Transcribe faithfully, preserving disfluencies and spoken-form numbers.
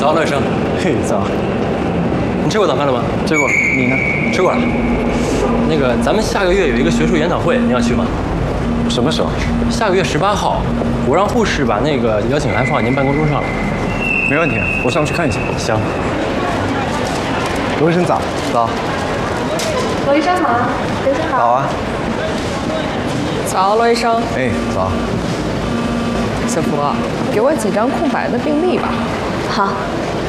早，罗医生。 嘿，早。 你吃过早饭了吗？ 吃过。你呢？ 吃过了。那个，咱们下个月有一个学术研讨会，你要去吗？ 什么时候？ 下个月十八号，我让护士把那个邀请函放在您办公桌上了。 没问题，我上去看一下。 行。 罗医生早。早。 罗医生好，学生好。 早啊。 早，罗医生。 哎，早。 小福，给我几张空白的病历吧。 好。